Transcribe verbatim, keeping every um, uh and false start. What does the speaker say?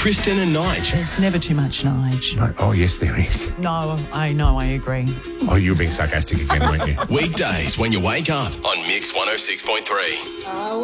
Kristen and Nige. There's never too much, Nige. No, oh, yes, there is. No, I know, I agree. Oh, you were being sarcastic again, weren't you? Weekdays when you wake up on Mix one oh six point three.